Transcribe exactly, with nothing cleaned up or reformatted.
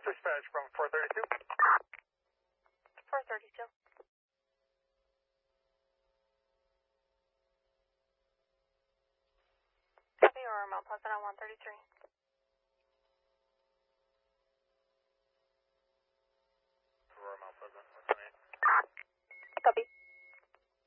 Dispatch from four thirty-two. four thirty-two. Copy, Aurora Mount Pleasant on one thirty-three.